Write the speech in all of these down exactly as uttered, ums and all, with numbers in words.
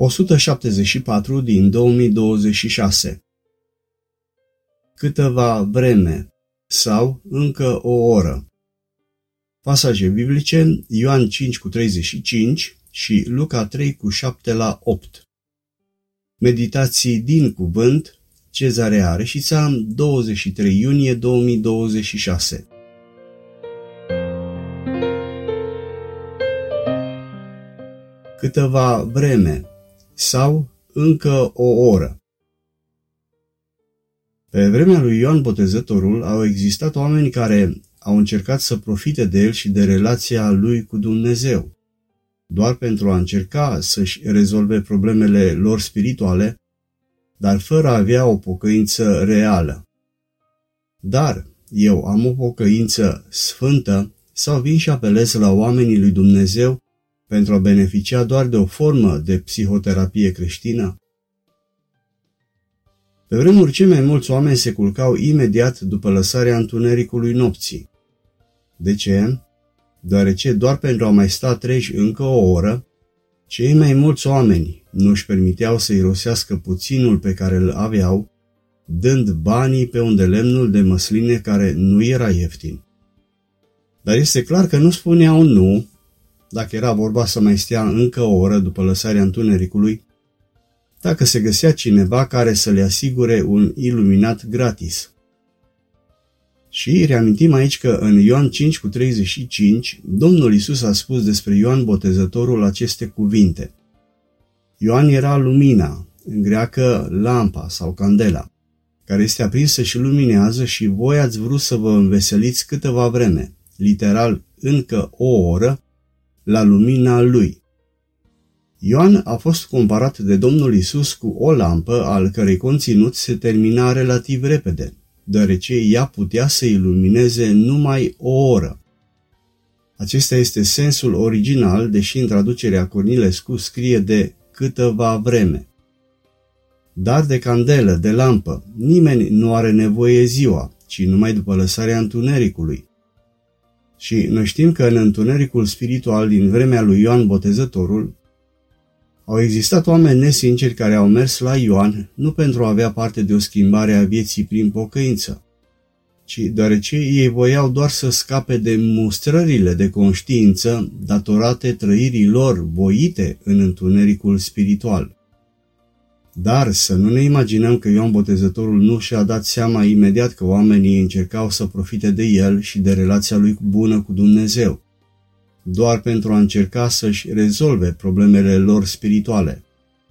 o sută șaptezeci și patru din două mii douăzeci și șase. Câteva vreme sau încă o oră. Pasaje biblice Ioan cinci cu treizeci și cinci și Luca trei cu șapte la opt. Meditații din cuvânt, Cezarea Reșița, douăzeci și trei iunie două mii douăzeci și șase. Câteva vreme sau încă o oră. Pe vremea lui Ioan Botezătorul au existat oameni care au încercat să profite de el și de relația lui cu Dumnezeu, doar pentru a încerca să-și rezolve problemele lor spirituale, dar fără a avea o pocăință reală. Dar eu am o pocăință sfântă sau vin și apelez la oamenii lui Dumnezeu pentru a beneficia doar de o formă de psihoterapie creștină? Pe vremuri cei mai mulți oameni se culcau imediat după lăsarea întunericului nopții. De ce? Deoarece doar pentru a mai sta treji încă o oră, cei mai mulți oameni nu își permiteau să irosească puținul pe care îl aveau, dând banii pe un de lemnul de măsline care nu era ieftin. Dar este clar că nu spuneau nu, dacă era vorba să mai stea încă o oră după lăsarea întunericului, dacă se găsea cineva care să le asigure un iluminat gratis. Și reamintim aici că în Ioan cinci cu treizeci și cinci, Domnul Iisus a spus despre Ioan Botezătorul aceste cuvinte. Ioan era lumina, în greacă lampa sau candela, care este aprinsă și luminează și voi ați vrut să vă înveseliți câteva vreme, literal încă o oră, la lumina lui. Ioan a fost comparat de Domnul Iisus cu o lampă al cărei conținut se termina relativ repede, deoarece ea putea să ilumineze numai o oră. Acesta este sensul original, deși în traducerea Cornilescu scrie de câteva vreme. Dar de candelă, de lampă, nimeni nu are nevoie ziua, ci numai după lăsarea întunericului. Și noi știm că în întunericul spiritual din vremea lui Ioan Botezătorul au existat oameni nesinceri care au mers la Ioan nu pentru a avea parte de o schimbare a vieții prin pocăință, ci deoarece ei voiau doar să scape de mustrările de conștiință datorate trăirii lor voite în întunericul spiritual. Dar să nu ne imaginăm că Ioan Botezătorul nu și-a dat seama imediat că oamenii încercau să profite de el și de relația lui bună cu Dumnezeu, doar pentru a încerca să-și rezolve problemele lor spirituale.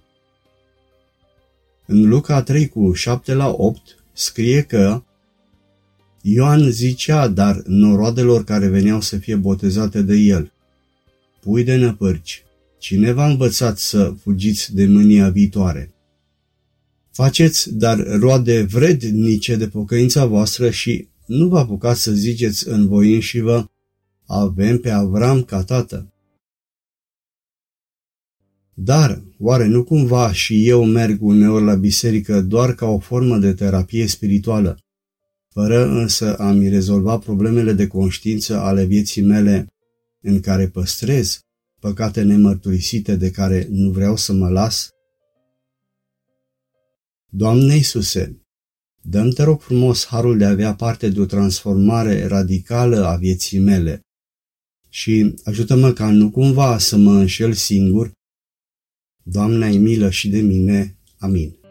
În Luca trei cu șapte la opt scrie că Ioan zicea dar noroadelor care veneau să fie botezate de el: pui de năpârci, cine v-a învățat să fugiți de mânia viitoare? Faceți dar roade vrednice de pocăința voastră și nu vă apucați să ziceți în voi înșivă: avem pe Avram ca tată. Dar, oare nu cumva și eu merg uneori la biserică doar ca o formă de terapie spirituală, fără însă a-mi rezolva problemele de conștiință ale vieții mele, în care păstrez păcate nemărturisite de care nu vreau să mă las? Doamne Iisuse, dă-mi, te rog frumos, harul de a avea parte de o transformare radicală a vieții mele și ajută-mă ca nu cumva să mă înșel singur. Doamne, ai milă și de mine. Amin.